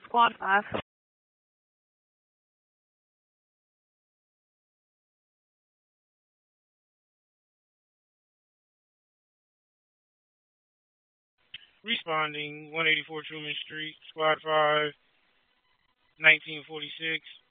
Squad 5. Responding, 184 Truman Street, Squad 5, 1946.